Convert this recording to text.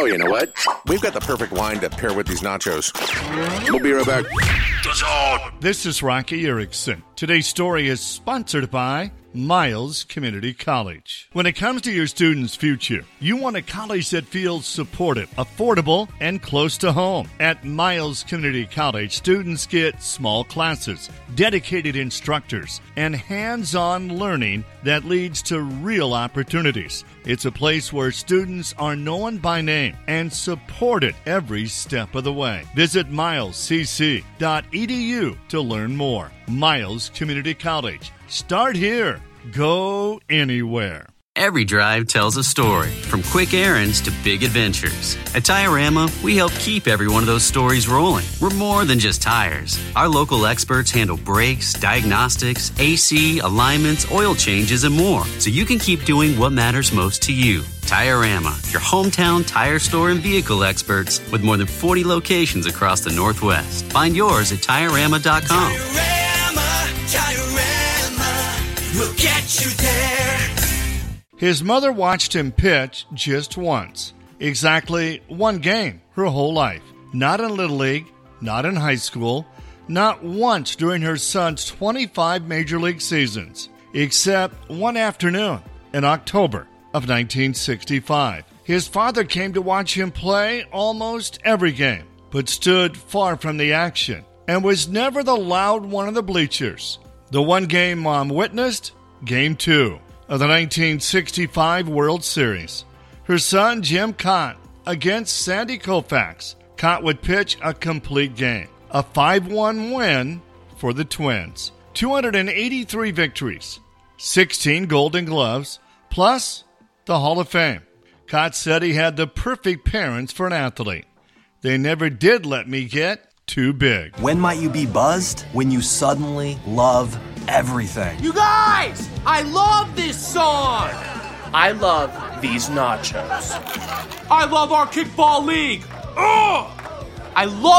Oh, you know what? We've got the perfect wine to pair with these nachos. We'll be right back. This is Rocky Erickson. Today's story is sponsored by Miles Community College. When it comes to your students' future, you want a college that feels supportive, affordable, and close to home. At Miles Community College, students get small classes, dedicated instructors, and hands-on learning that leads to real opportunities. It's a place where students are known by name and supported every step of the way. Visit milescc.edu to learn more. Miles Community College. Start here. Go anywhere. Every drive tells a story, from quick errands to big adventures. At Tire-Rama, we help keep every one of those stories rolling. We're more than just tires. Our local experts handle brakes, diagnostics, AC, alignments, oil changes, and more, so you can keep doing what matters most to you. Tire-Rama, your hometown tire store and vehicle experts with more than 40 locations across the Northwest. Find yours at TireRama.com. Tire-Rama, we'll get you there. His mother watched him pitch just once. Exactly one game her whole life. Not in Little League, not in high school, not once during her son's 25 Major League seasons, except one afternoon in October of 1965. His father came to watch him play almost every game, but stood far from the action and was never the loud one of the bleachers. The one game Mom witnessed, Game 2 of the 1965 World Series. Her son, Jim Cott, against Sandy Koufax. Cott would pitch a complete game. A 5-1 win for the Twins. 283 victories, 16 Golden Gloves, plus the Hall of Fame. Cott said he had the perfect parents for an athlete. They never did let me get too big. When might you be buzzed? When you suddenly love everything. You guys, I love this song. I love these nachos. I love our kickball league. Ugh! I love